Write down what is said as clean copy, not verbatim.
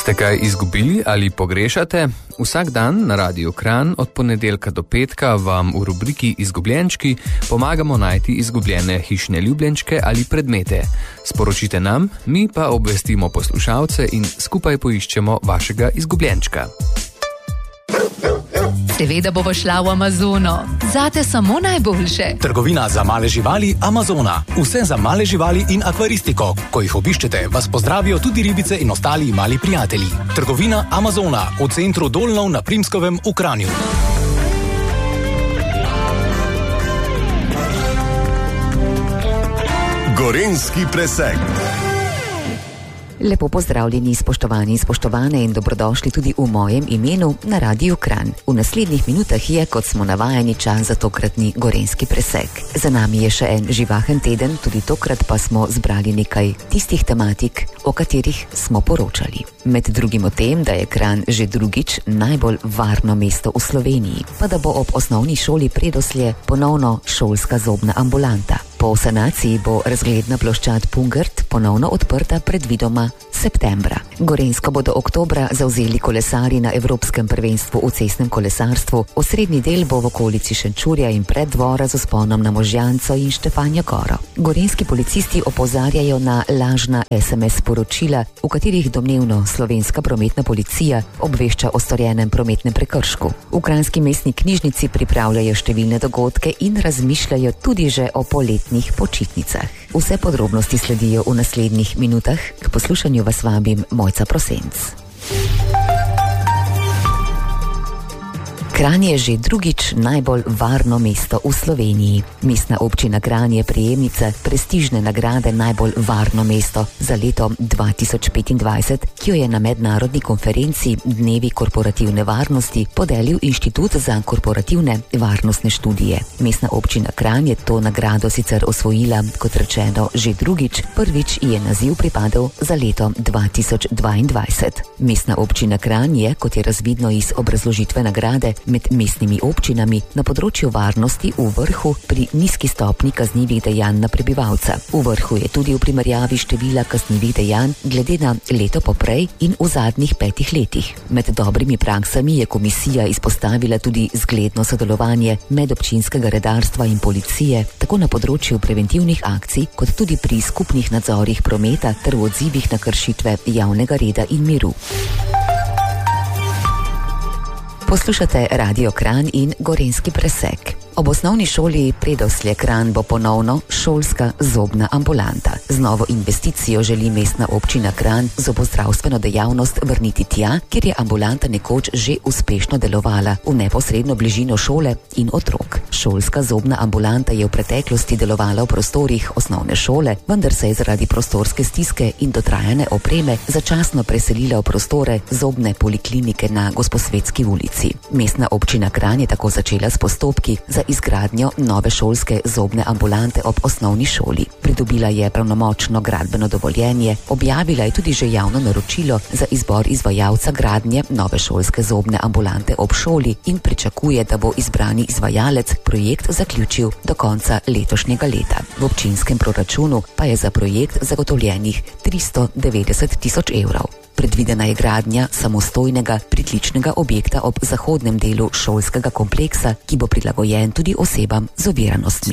Ste kaj izgubili ali pogrešate? Vsak dan na Radiu Kranj od ponedeljka do petka vam v rubriki Izgubljenčki pomagamo najti izgubljene hišne ljubljenčke ali predmete. Sporočite nam, mi pa obvestimo poslušalce in skupaj poiščemo vašega izgubljenčka. Seveda bova šla v Amazono. Zate samo najboljše. Trgovina za male živali Amazona. Vse za male živali in akvaristiko. Ko jih obiščete, vas pozdravijo tudi ribice in ostali mali prijatelji. Trgovina Amazona v centru Dolnov na Primskovem v Kranju. Gorenjski presek. Lepo pozdravljeni, spoštovani in spoštovane in dobrodošli tudi v mojem imenu na Radiu Kranj. V naslednjih minutah je, kot smo navajeni, čas za tokratni gorenjski presek. Za nami je še en živahen teden, tudi tokrat pa smo zbrali nekaj tistih tematik, o katerih smo poročali. Med drugim o tem, da je Kranj že drugič najbolj varno mesto v Sloveniji, pa da bo ob osnovni šoli Predoslje ponovno šolska zobna ambulanta. Po sanaciji bo razgledna ploščad Pungrt ponovno odprta predvidoma septembra. Gorenjsko bodo oktobra zavzeli kolesarji na Evropskem prvenstvu v cestnem kolesarstvu. Osrednji del bo v okolici Šenčurja in preddvora z vzponom na Možjanco in Štefanjo Goro. Gorenjski policisti opozarjajo na lažna SMS sporočila, v katerih domnevno slovenska prometna policija obvešča o storjenem prometnem prekršku. V kranjski mestni knjižnici pripravljajo številne dogodke in razmišljajo tudi že o poletnih počitnicah. Vse podrobnosti sledijo v naslednjih minutah. K poslušanju vas vabim Mojca Prosenc. Kranj je že drugič najbolj varno mesto v Sloveniji. Mestna občina Kranj je prejemnica prestižne nagrade Najbolj varno mesto za leto 2025, ki jo je na mednarodni konferenci Dnevi korporativne varnosti podelil Inštitut za korporativne varnostne študije. Mestna občina Kranj je to nagrado sicer osvojila, kot rečeno, že drugič. Prvič je naziv pripadal za leto 2022. Mestna občina Kranj je, kot je razvidno iz obrazložitve nagrade, med mestnimi občinami na področju varnosti v vrhu pri nizki stopni kaznivih dejanj na prebivalca. V vrhu je tudi v primerjavi števila kaznivih dejanj glede na leto poprej in v zadnjih 5 letih. Med dobrimi praksami je komisija izpostavila tudi zgledno sodelovanje medobčinskega redarstva in policije, tako na področju preventivnih akcij, kot tudi pri skupnih nadzorih prometa ter v odzivih na kršitve javnega reda in miru. Poslušate Radio Kranj in gorenjski presek. Ob osnovni šoli Predoslje Kranj bo ponovno šolska zobna ambulanta. Z novo investicijo želi mestna občina Kranj zobozdravstveno dejavnost vrniti tja, kjer je ambulanta nekoč že uspešno delovala, v neposredno bližino šole in otrok. Šolska zobna ambulanta je v preteklosti delovala v prostorih osnovne šole, vendar se je zaradi prostorske stiske in dotrajane opreme začasno preselila v prostore zobne poliklinike na Gosposvetski ulici. Mestna občina Kranj je tako začela s postopki za izgradnjo nove šolske zobne ambulante ob osnovni šoli. Pridobila je pravnomočno gradbeno dovoljenje, objavila je tudi že javno naročilo za izbor izvajalca gradnje nove šolske zobne ambulante ob šoli in pričakuje, da bo izbrani izvajalec projekt zaključil do konca letošnjega leta. V občinskem proračunu pa je za projekt zagotovljenih 390 tisoč evrov. Predvidena je gradnja samostojnega pritličnega objekta ob zahodnem delu šolskega kompleksa, ki bo prilagojen tudi osebam z oviranostmi.